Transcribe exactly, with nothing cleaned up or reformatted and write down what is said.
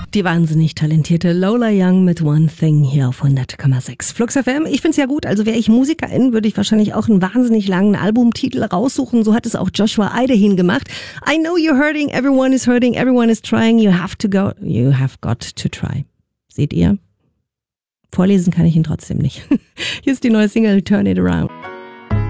Die wahnsinnig talentierte Lola Young mit One Thing hier auf hundert Komma sechs. Flux F M, ich find's ja gut, also wäre ich Musikerin, würde ich wahrscheinlich auch einen wahnsinnig langen Albumtitel raussuchen. So hat es auch Joshua Eidehin gemacht. I know you're hurting, everyone is hurting, everyone is trying, you have to go, you have got to try. Seht ihr? Vorlesen kann ich ihn trotzdem nicht. Hier ist die neue Single Turn It Around.